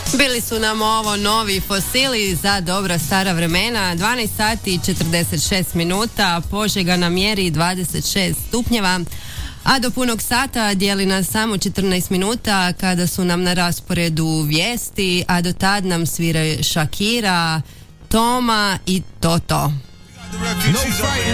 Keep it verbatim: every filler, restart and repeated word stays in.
Bili su nam ovo novi fosili za dobra stara vremena. Dvanaest sati i četrdeset šest minuta, Požega na mjeri dvadeset šest stupnjeva, a do punog sata dijeli nas samo četrnaest minuta kada su nam na rasporedu vijesti, a do tad nam sviraju Shakira, Toma i Toto.